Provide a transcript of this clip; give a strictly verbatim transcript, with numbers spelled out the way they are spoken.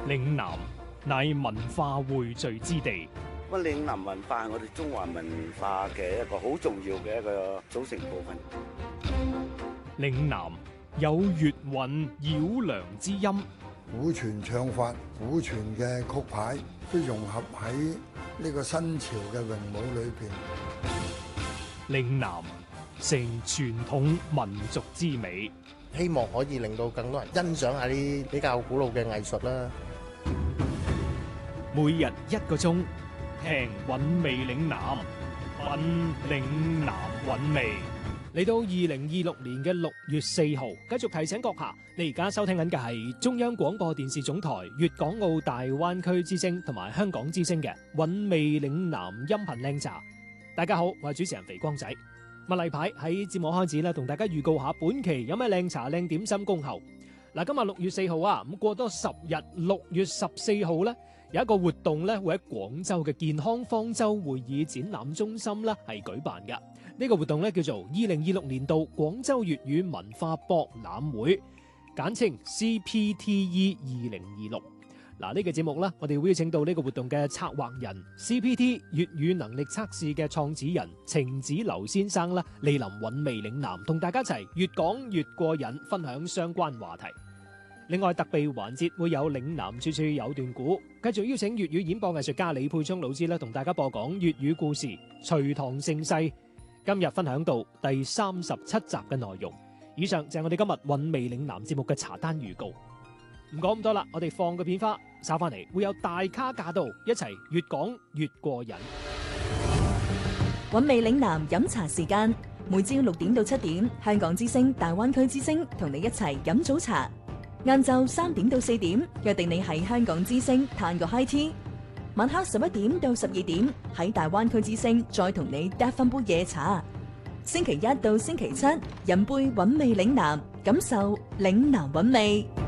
嶺南乃文化匯聚之地。 咁嶺南文化係我哋中華文化嘅一個好重要嘅一個組成部分。 嶺南有粵韻繞梁之音， 古傳唱法、古傳嘅曲牌都融合喺呢個新潮嘅詠舞裏邊。 嶺南成傳統民族之美， 希望可以令到更多人欣賞下啲比較古老嘅藝術啦。 每日一個鐘，聽韻味嶺南，品嶺南韻味。嚟到二零二六年嘅六月四號，繼續提醒閣下，你而家收聽緊嘅係中央廣播電視總台粵港澳大灣區之聲同埋香港之聲嘅韻味嶺南音頻靚茶。大家好，我係主持人肥光仔。咁例牌喺節目開始咧，同大家預告下本期有咩靚茶靚點心恭候。嗱，今日六月四號啊，咁過多十日，六月十四號咧有一個活動咧，會喺廣州嘅健康方舟會議展覽中心咧係舉辦嘅。呢個活動咧叫做二零二六年度廣州粵語文化博覽會，簡稱 C P T E 二零二六。嗱，呢個節目咧，我哋會邀請到呢個活動嘅策劃人 C P T 粵語能力測試嘅創始人程子劉先生啦，蒞臨韻味嶺南，同大家一齊越講越過癮，分享相關話題。另外特備環節會有嶺南處處有段古，繼續邀請粵語演播藝術家李佩聰老師咧，同大家播講粵語故事《隋唐盛世》。今日分享到第三十七集嘅內容。以上就係我哋今日韻味嶺南節目嘅茶單預告。唔講咁多啦，我哋放個片花，稍翻嚟會有大咖駕到，一齊越講越過癮。 韻味嶺南飲茶時間，每朝六點到七點，香港之聲、大灣區之聲同你一齊飲早茶。晏晝三點到四點，約定你喺香港之聲嘆個 high tea。晚黑十一點到十二點，喺大灣區之聲再同你嗒翻杯夜茶。星期一到星期七，飲杯韻味嶺南，感受嶺南韻味。